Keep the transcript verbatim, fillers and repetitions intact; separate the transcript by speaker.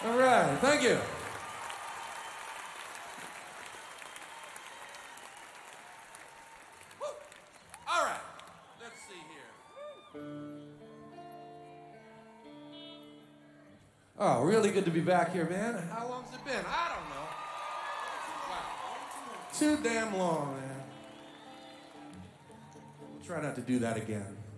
Speaker 1: All right, thank you. Woo. All right, let's see here. Oh, really good to be back here, man. How long's it been? I don't know. Wow. Too damn long, man. We'll try not to do that again.